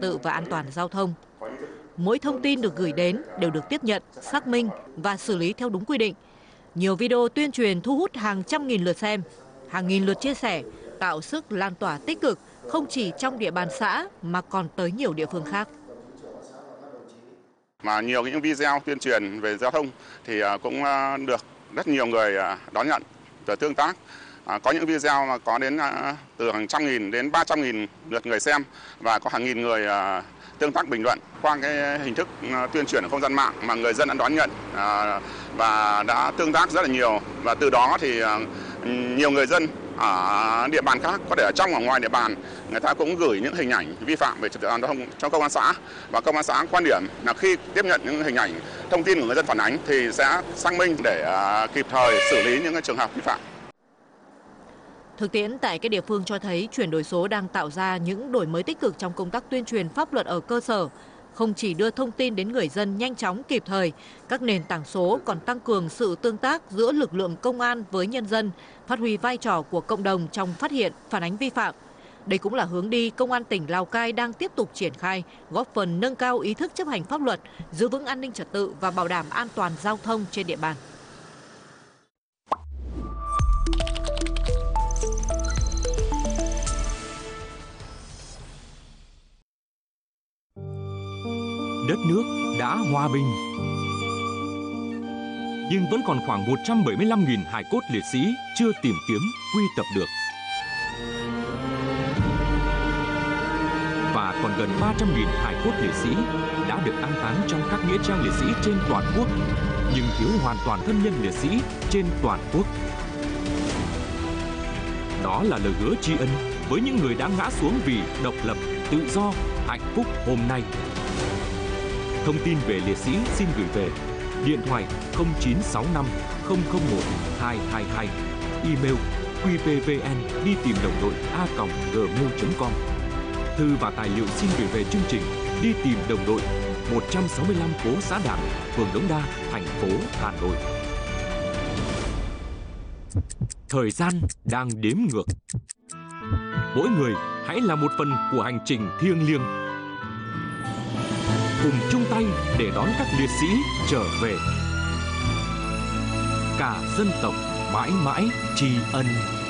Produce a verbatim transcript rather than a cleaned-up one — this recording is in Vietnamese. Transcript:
tự và an toàn giao thông. Mỗi thông tin được gửi đến đều được tiếp nhận, xác minh và xử lý theo đúng quy định. Nhiều video tuyên truyền thu hút hàng trăm nghìn lượt xem, hàng nghìn lượt chia sẻ, tạo sức lan tỏa tích cực không chỉ trong địa bàn xã mà còn tới nhiều địa phương khác. Mà nhiều những video tuyên truyền về giao thông thì cũng được rất nhiều người đón nhận và tương tác. Có những video mà có đến từ hàng trăm nghìn đến ba trăm nghìn lượt người xem và có hàng nghìn người tương tác bình luận. Qua cái hình thức tuyên truyền ở không gian mạng mà người dân đã đón nhận và đã tương tác rất là nhiều, và từ đó thì nhiều người dân ở địa bàn khác, có thể ở trong và ngoài địa bàn, người ta cũng gửi những hình ảnh vi phạm về trật tự an toàn giao thông cho công an xã, và công an xã quan điểm là khi tiếp nhận những hình ảnh, thông tin của người dân phản ánh thì sẽ xác minh để kịp thời xử lý những trường hợp vi phạm. Thực tiễn tại các địa phương cho thấy chuyển đổi số đang tạo ra những đổi mới tích cực trong công tác tuyên truyền pháp luật ở cơ sở. Không chỉ đưa thông tin đến người dân nhanh chóng kịp thời, các nền tảng số còn tăng cường sự tương tác giữa lực lượng công an với nhân dân, phát huy vai trò của cộng đồng trong phát hiện, phản ánh vi phạm. Đây cũng là hướng đi Công an tỉnh Lào Cai đang tiếp tục triển khai, góp phần nâng cao ý thức chấp hành pháp luật, giữ vững an ninh trật tự và bảo đảm an toàn giao thông trên địa bàn. Đất nước đã hòa bình, nhưng vẫn còn khoảng một trăm bảy mươi lăm nghìn hài cốt liệt sĩ chưa tìm kiếm, quy tập được. Và còn gần ba trăm nghìn hài cốt liệt sĩ đã được an táng trong các nghĩa trang liệt sĩ trên toàn quốc, nhưng thiếu hoàn toàn thân nhân liệt sĩ trên toàn quốc. Đó là lời hứa tri ân với những người đã ngã xuống vì độc lập, tự do, hạnh phúc hôm nay. Thông tin về liệt sĩ xin gửi về điện thoại không chín sáu năm không không một hai hai hai, email quy pê vê en đi tìm đồng đội a còng gmail chấm com. Thư và tài liệu xin gửi về chương trình Đi tìm đồng đội, một trăm sáu mươi lăm phố Xã Đảng, phường Đống Đa, thành phố Hà Nội. Thời gian đang đếm ngược. Mỗi người hãy là một phần của hành trình thiêng liêng, cùng chung tay để đón các liệt sĩ trở về. Cả dân tộc mãi mãi tri ân.